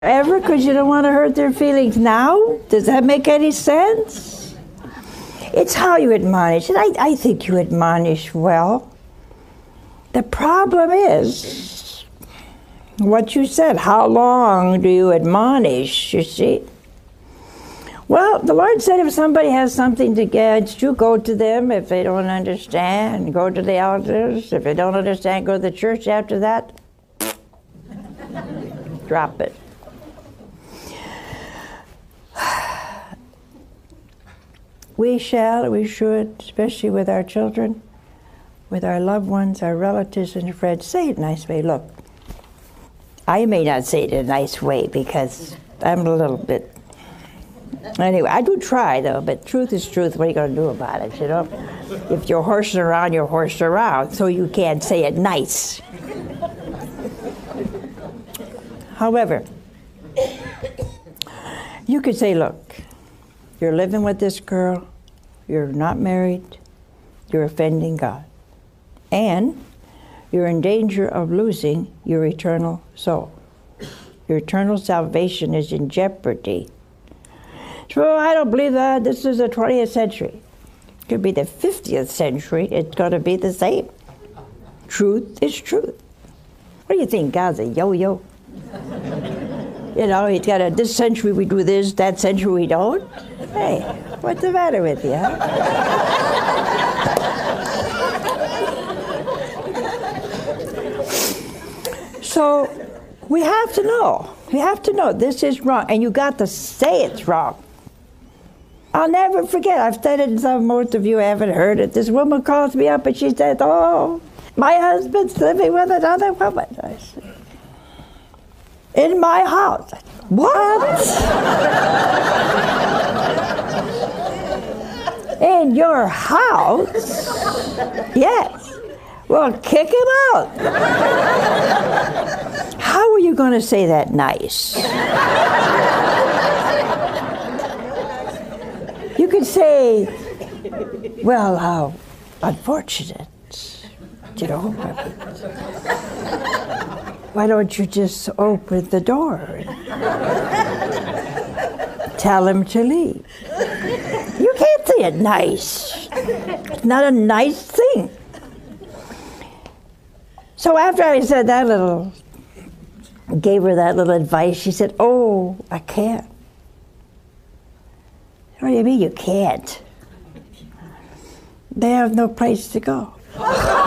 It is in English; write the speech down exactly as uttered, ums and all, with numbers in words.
Ever, because you don't want to hurt their feelings now? Does that make any sense? It's how you admonish, and I, I think you admonish well. The problem is what you said. How long do you admonish, you see? Well, the Lord said if somebody has something against you, go to them. If they don't understand, go to the elders. If they don't understand, go to the church after that. Drop it. We shall, we should, especially with our children, with our loved ones, our relatives and friends, say it a nice way. Look, I may not say it in a nice way because I'm a little bit, anyway, I do try though, but truth is truth. What are you going to do about it, you know? If you're horsing around, you're horsing around, so you can't say it nice. However, you could say, look, you're living with this girl, you're not married, you're offending God, and you're in danger of losing your eternal soul. Your eternal salvation is in jeopardy. So I don't believe that. This is the twentieth century. It could be the fiftieth century. It's going to be the same. Truth is truth. What do you think? God's a yo-yo? You know, he's got a, this century we do this, that century we don't. Hey, what's the matter with you, huh? So, we have to know. We have to know this is wrong, and you got to say it's wrong. I'll never forget, I've said it, and some, most of you haven't heard it. This woman calls me up and she said, oh, my husband's living with another woman. I said, in my house. What? In your house? Yes. Well, kick him out. How are you going to say that nice? You could say, well, how unfortunate, you know. Why don't you just open the door and tell him to leave? You can't say it nice. It's not a nice thing. So after I said that little, gave her that little advice, she said, oh, I can't. What do you mean you can't? They have no place to go.